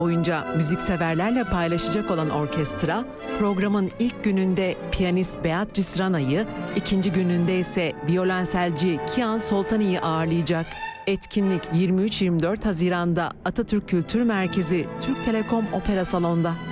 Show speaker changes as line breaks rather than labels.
boyunca müzikseverlerle paylaşacak olan orkestra, programın ilk gününde piyanist Beatrice Rana'yı, ikinci gününde ise violonselci Kian Soltani'yi ağırlayacak. Etkinlik 23-24 Haziran'da Atatürk Kültür Merkezi Türk Telekom Opera Salonu'nda.